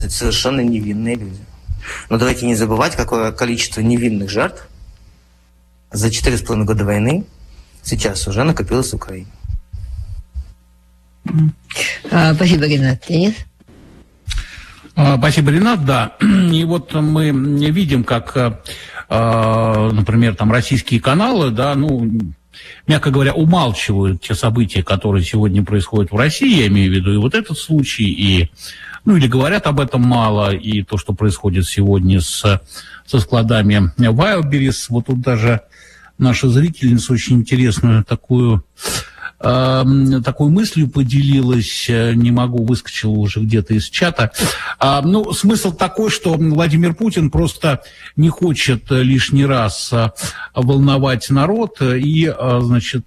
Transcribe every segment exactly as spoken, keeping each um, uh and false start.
совершенно невинные люди. Но давайте не забывать, какое количество невинных жертв за четыре с половиной года войны сейчас уже накопилось в Украине. Спасибо, Ренат. Денис? Спасибо, Ренат, да. И вот мы видим, как, например, там российские каналы, да, ну, мягко говоря, умалчивают те события, которые сегодня происходят в России, я имею в виду и вот этот случай, и, ну, или говорят об этом мало, и то, что происходит сегодня с, со складами Wildberries. Вот тут даже наша зрительница очень интересную такую... такой мыслью поделилась, не могу, выскочила уже где-то из чата. А, ну, смысл такой, что Владимир Путин просто не хочет лишний раз волновать народ и, значит,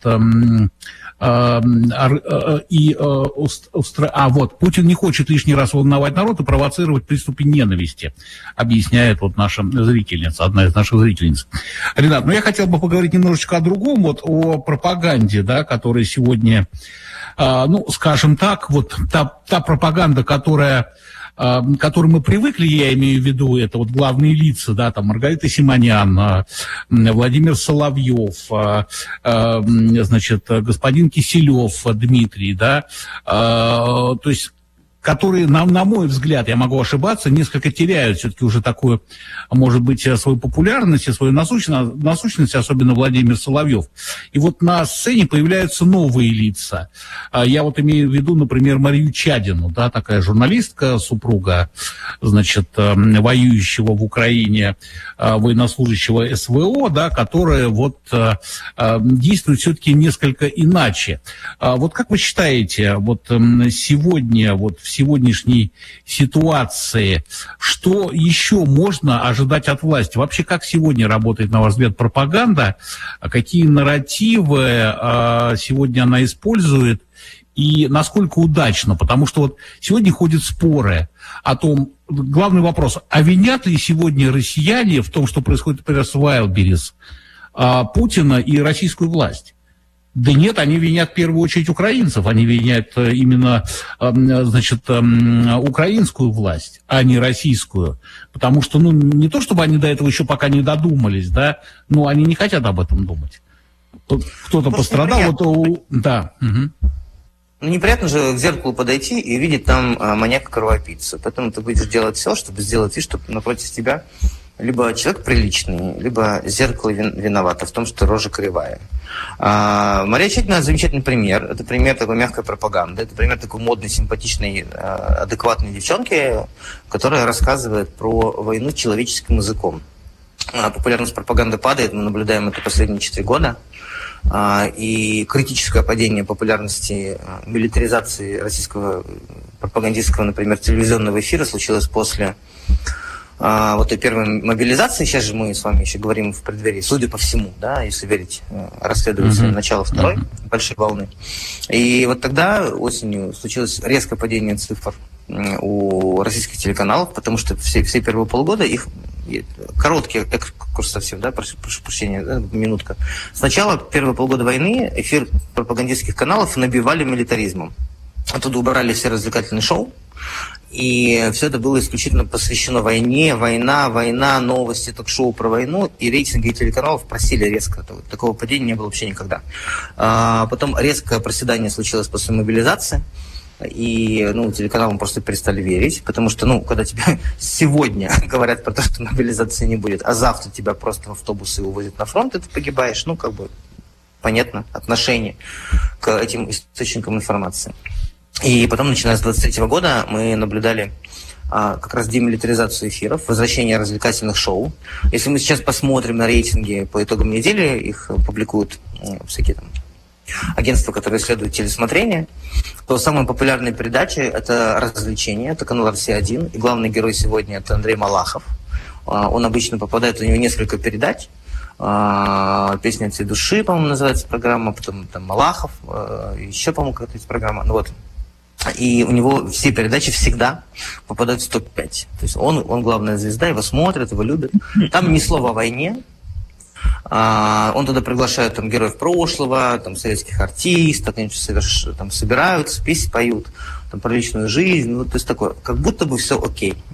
и, а вот, Путин не хочет лишний раз волновать народ и провоцировать приступы ненависти, объясняет вот наша зрительница, одна из наших зрительниц. Ренат, ну я хотел бы поговорить немножечко о другом, вот о пропаганде, да, которая сегодня, ну, скажем так, вот та, та пропаганда, которая к которой мы привыкли, я имею в виду, это вот главные лица, да, там Маргарита Симонян, Владимир Соловьев, значит, господин Киселев Дмитрий, да, то есть которые, на, на мой взгляд, я могу ошибаться, несколько теряют все-таки уже такую, может быть, свою популярность и свою насущность, насущность, особенно Владимир Соловьев. И вот на сцене появляются новые лица. Я вот имею в виду, например, Марию Чадину, да, такая журналистка, супруга, значит, воюющего в Украине военнослужащего СВО, да, которая вот действует все-таки несколько иначе. Вот как вы считаете, вот сегодня, вот в сегодняшней ситуации, что еще можно ожидать от власти? Вообще, как сегодня работает, на ваш взгляд, пропаганда? Какие нарративы сегодня она использует? И насколько удачно? Потому что вот сегодня ходят споры о том, главный вопрос, а винят ли сегодня россияне в том, что происходит, например, с Wildberries, Путина и российскую власть? Да нет, они винят в первую очередь украинцев, они винят именно, значит, украинскую власть, а не российскую. Потому что, ну, не то, чтобы они до этого еще пока не додумались, да, но они не хотят об этом думать. Кто-то пострадал, вот, да. Угу. Ну, неприятно же к зеркалу подойти и увидеть там маньяка-кровопийцу. Поэтому ты будешь делать все, чтобы сделать вид, чтобы напротив тебя либо человек приличный, либо зеркало виновато в том, что рожа кривая. А, Мария Чадина – замечательный пример. Это пример такой мягкой пропаганды. Это пример такой модной, симпатичной, адекватной девчонки, которая рассказывает про войну человеческим языком. Популярность пропаганды падает, мы наблюдаем это последние четыре года. И критическое падение популярности милитаризации российского пропагандистского, например, телевизионного эфира случилось после а, вот и первой мобилизации. Сейчас же мы с вами еще говорим в преддверии, судя по всему, да, если верить расследователям, mm-hmm. начала второй mm-hmm. большой волны. И вот тогда осенью случилось резкое падение цифр у российских телеканалов, потому что все, все первые полгода их короткий экскурс совсем, да, прошу, прошу прощения, да, минутка. Сначала первые полгода войны эфир пропагандистских каналов набивали милитаризмом. Оттуда убрали все развлекательные шоу. И все это было исключительно посвящено войне, война, война, новости, ток-шоу про войну. И рейтинги телеканалов просели резко. Такого падения не было вообще никогда. А потом резкое проседание случилось после мобилизации. И, ну, телеканалам просто перестали верить, потому что, ну, когда тебе сегодня говорят про то, что мобилизации не будет, а завтра тебя просто в автобусы увозят на фронт, и ты погибаешь, ну, как бы, понятно, отношение к этим источникам информации. И потом, начиная с двадцать третьего года, мы наблюдали а, как раз демилитаризацию эфиров, возвращение развлекательных шоу. Если мы сейчас посмотрим на рейтинги по итогам недели, их публикуют ну, всякие там агентства, которые исследуют телесмотрение, то самые популярные передачи – это развлечения, это канал Россия один, и главный герой сегодня – это Андрей Малахов. Он обычно попадает, у него несколько передач. «Песня от всей души», по-моему, называется программа, потом там Малахов, еще, по-моему, какая-то есть программа. Ну вот. И у него все передачи всегда попадают в топ пять. То есть он, он главная звезда, его смотрят, его любят. Там ни слова о войне. Он туда приглашает там, героев прошлого, там, советских артистов, они соверш... там, собираются, песни поют. там, про личную жизнь, ну, то есть такое, как будто бы все окей.